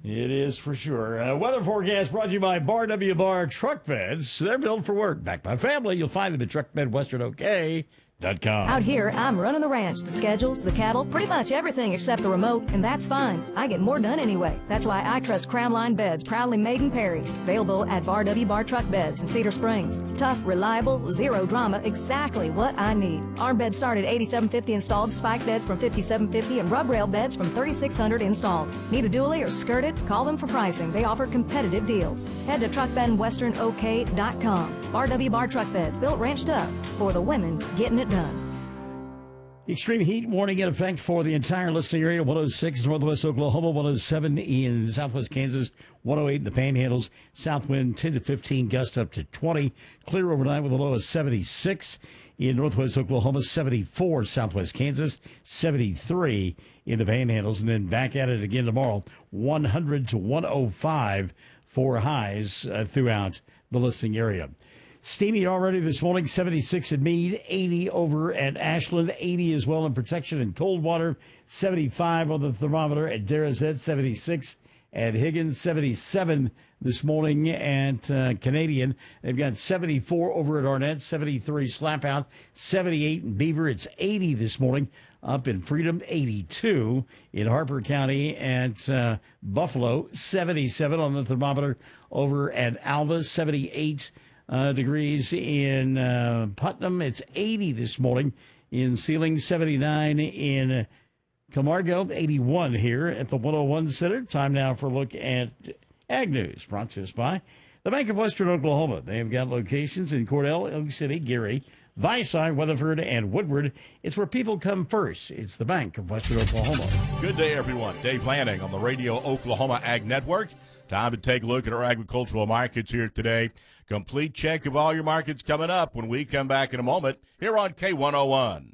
It is for sure. Weather forecast brought to you by Bar W Bar Truck Beds. They're built for work. Backed by family. You'll find them at truckbedwesternok.com. Out here, I'm running the ranch, the schedules, the cattle, pretty much everything except the remote, and that's fine. I get more done anyway. That's why I trust Crown Line Beds, proudly made in Perry. Available at Bar W Bar Truck Beds in Cedar Springs. Tough, reliable, zero drama, exactly what I need. Arm beds start at $8,750 installed, spike beds from $5,750, and rub rail beds from $3,600 installed. Need a dually or skirted? Call them for pricing. They offer competitive deals. Head to truckbedwesternok.com. Bar W Bar Truck Beds, built ranch tough for the women getting it done. Extreme heat warning in effect for the entire listening area. 106 northwest Oklahoma, 107 in southwest Kansas, 108 in the Panhandles. South wind 10 to 15, gust up to 20. Clear overnight with a low of 76 in northwest Oklahoma, 74 southwest Kansas, 73 in the Panhandles. And then back at it again tomorrow, 100 to 105 for highs throughout the listening area. Steamy already this morning, 76 at Meade, 80 over at Ashland, 80 as well in Protection and Coldwater, 75 on the thermometer at Darrow's, 76 at Higgins, 77 this morning at Canadian. They've got 74 over at Arnett, 73 Slapout, 78 in Beaver. It's 80 this morning up in Freedom, 82 in Harper County at Buffalo, 77 on the thermometer over at Alva, 78 degrees in Putnam. It's 80 this morning in Sealing, 79 in Camargo, 81 here at the 101 Center. Time now for a look at Ag News, brought to us by the Bank of Western Oklahoma. They have got locations in Cordell, Elk City, Geary, Vicey, Weatherford, and Woodward. It's where people come first. It's the Bank of Western Oklahoma. Good day, everyone. Dave Lanning on the Radio Oklahoma Ag Network. Time to take a look at our agricultural markets here today. Complete check of all your markets coming up when we come back in a moment here on K101.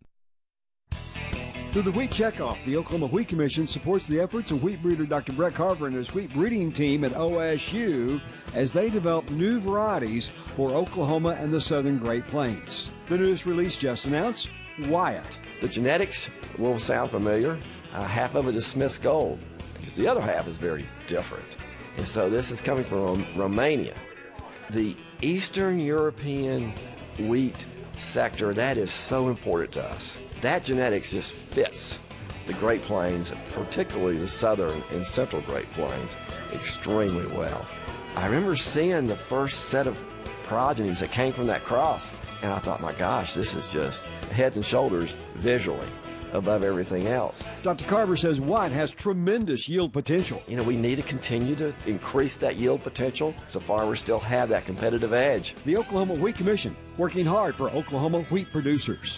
Through the Wheat Checkoff, the Oklahoma Wheat Commission supports the efforts of wheat breeder Dr. Brett Carver and his wheat breeding team at OSU as they develop new varieties for Oklahoma and the southern Great Plains. The newest release just announced, Wyatt. The genetics will sound familiar. Half of it is Smith's Gold, because the other half is very different. And so this is coming from Romania. The Eastern European wheat sector, that is so important to us. That genetics just fits the Great Plains, particularly the southern and central Great Plains, extremely well. I remember seeing the first set of progenies that came from that cross, and I thought, my gosh, this is just heads and shoulders visually above everything else. Dr. Carver says Wyatt has tremendous yield potential. You know, we need to continue to increase that yield potential so farmers still have that competitive edge. The Oklahoma Wheat Commission, working hard for Oklahoma wheat producers.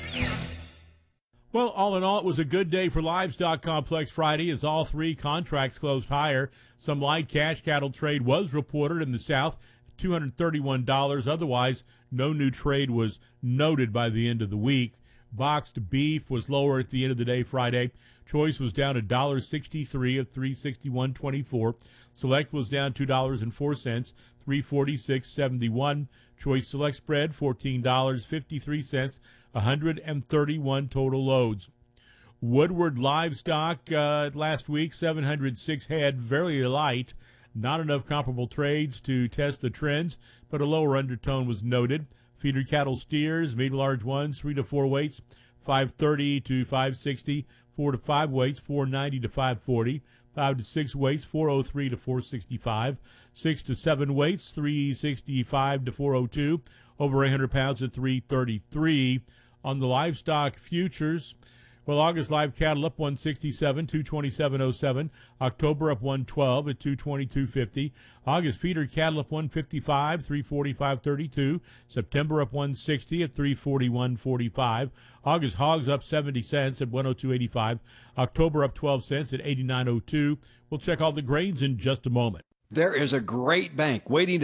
Well, all in all, it was a good day for Livestock Complex Friday as all three contracts closed higher. Some light cash cattle trade was reported in the South, $231. Otherwise, no new trade was noted by the end of the week. Boxed beef was lower at the end of the day Friday. Choice was down $1.63 at $361.24. Select was down $2.04, $346.71. Choice Select spread $14.53, 131 total loads. Woodward livestock last week, 706 head, very light. Not enough comparable trades to test the trends, but a lower undertone was noted. Feeder cattle steers, medium large ones, 3 to 4 weights, 530 to 560, 4 to 5 weights, 490 to 540, 5 to 6 weights, 403 to 465, 6 to 7 weights, 365 to 402, over 800 pounds at 333. On the livestock futures, well, August live cattle up 167, 227.07. October up 112 at 222.50. August feeder cattle up 155, 345.32. September up 160 at 341.45. August hogs up 70 cents at 102.85. October up 12 cents at 89.02. We'll check all the grains in just a moment. There is a great bank waiting to